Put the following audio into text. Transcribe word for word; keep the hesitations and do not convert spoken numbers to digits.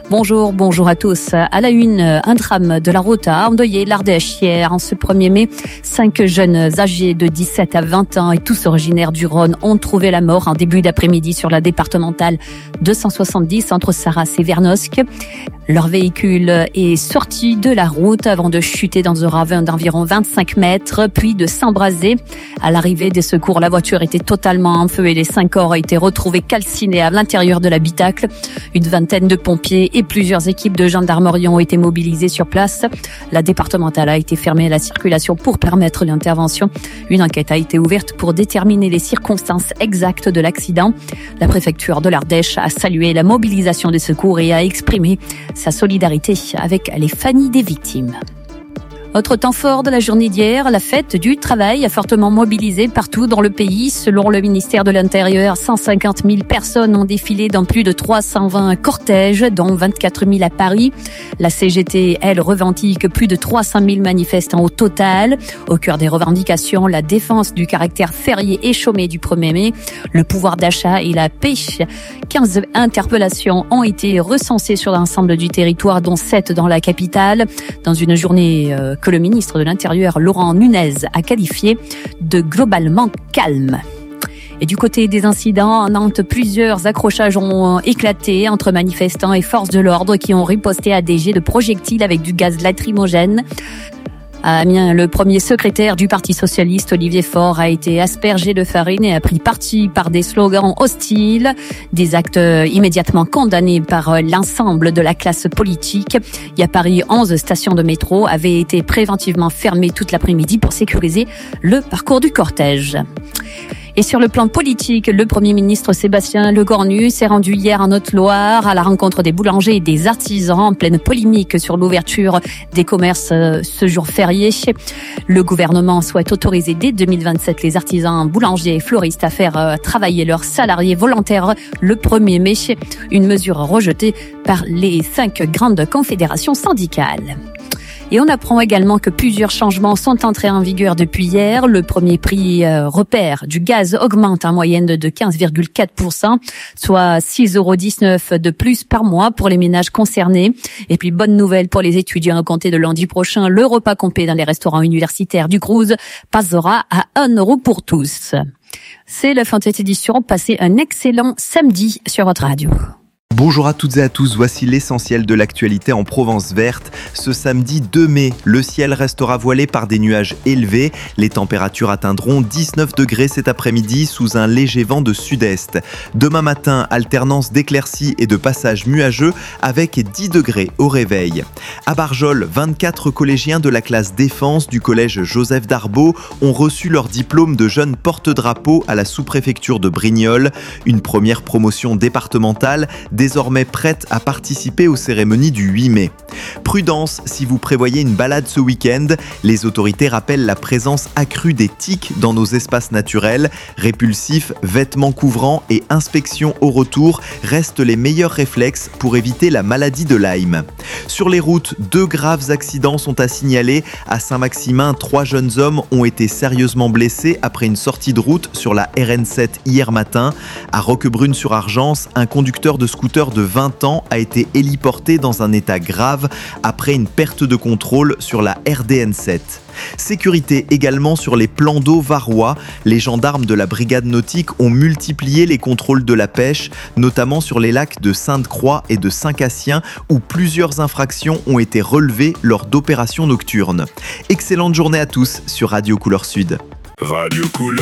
Bonjour, bonjour à tous. À la une, un drame de la route a endeuillé l'Ardèche hier. En ce premier mai, cinq jeunes âgés de dix-sept à vingt ans et tous originaires du Rhône ont trouvé la mort en début d'après-midi sur la départementale deux cent soixante-dix entre Sarras et Vernosque. Leur véhicule est sorti de la route avant de chuter dans un ravin d'environ vingt-cinq mètres, puis de s'embraser. À l'arrivée des secours, la voiture était totalement en feu et les cinq corps ont été retrouvés calcinés à l'intérieur de l'habitacle. Une vingtaine de pompiers et plusieurs équipes de gendarmerie ont été mobilisées sur place. La départementale a été fermée à la circulation pour permettre l'intervention. Une enquête a été ouverte pour déterminer les circonstances exactes de l'accident. La préfecture de l'Ardèche a salué la mobilisation des secours et a exprimé sa solidarité avec les familles des victimes. Autre temps fort de la journée d'hier, la fête du travail a fortement mobilisé partout dans le pays. Selon le ministère de l'Intérieur, cent cinquante mille personnes ont défilé dans plus de trois cent vingt cortèges, dont vingt-quatre mille à Paris. La C G T, elle, revendique plus de trois cent mille manifestants au total. Au cœur des revendications, la défense du caractère férié et chômé du premier mai, le pouvoir d'achat et la pêche. quinze interpellations ont été recensées sur l'ensemble du territoire, dont sept dans la capitale, dans une journée euh, que le ministre de l'Intérieur, Laurent Nunez, a qualifié de globalement calme. Et du côté des incidents, à Nantes, plusieurs accrochages ont éclaté entre manifestants et forces de l'ordre qui ont riposté à des jets de projectiles avec du gaz lacrymogène. À Amiens, le premier secrétaire du Parti socialiste, Olivier Faure, a été aspergé de farine et a pris parti par des slogans hostiles, des actes immédiatement condamnés par l'ensemble de la classe politique. Et à Paris, onze stations de métro avaient été préventivement fermées toute l'après-midi pour sécuriser le parcours du cortège. Et sur le plan politique, le Premier ministre Sébastien Lecornu s'est rendu hier en Haute-Loire à la rencontre des boulangers et des artisans en pleine polémique sur l'ouverture des commerces ce jour férié. Le gouvernement souhaite autoriser dès deux mille vingt-sept les artisans, boulangers et fleuristes à faire travailler leurs salariés volontaires le premier mai, une mesure rejetée par les cinq grandes confédérations syndicales. Et on apprend également que plusieurs changements sont entrés en vigueur depuis hier. Le premier prix euh, repère du gaz augmente en moyenne de quinze virgule quatre pour cent, soit six euros dix-neuf de plus par mois pour les ménages concernés. Et puis, bonne nouvelle pour les étudiants, à compter de lundi prochain, le repas complet dans les restaurants universitaires du Crous passera à un euro pour tous. C'est la fin de cette édition. Passez un excellent samedi sur votre radio. Bonjour à toutes et à tous, voici l'essentiel de l'actualité en Provence verte. Ce samedi deux mai, le ciel restera voilé par des nuages élevés. Les températures atteindront dix-neuf degrés cet après-midi sous un léger vent de sud-est. Demain matin, alternance d'éclaircies et de passages nuageux avec dix degrés au réveil. À Barjol, vingt-quatre collégiens de la classe défense du collège Joseph Darbeau ont reçu leur diplôme de jeunes porte-drapeau à la sous-préfecture de Brignoles. Une première promotion départementale désormais prête à participer aux cérémonies du huit mai. Prudence si vous prévoyez une balade ce week-end. Les autorités rappellent la présence accrue des tiques dans nos espaces naturels. Répulsifs, vêtements couvrants et inspection au retour restent les meilleurs réflexes pour éviter la maladie de Lyme. Sur les routes, deux graves accidents sont à signaler. À Saint-Maximin, trois jeunes hommes ont été sérieusement blessés après une sortie de route sur la R N sept hier matin. À Roquebrune-sur-Argence, un conducteur de scooter de vingt ans a été héliporté dans un état grave après une perte de contrôle sur la R D N sept. Sécurité également sur les plans d'eau varois. Les gendarmes de la brigade nautique ont multiplié les contrôles de la pêche, notamment sur les lacs de Sainte-Croix et de Saint-Cassien, où plusieurs infractions ont été relevées lors d'opérations nocturnes. Excellente journée à tous sur Radio Couleur Sud. Radio Couleur.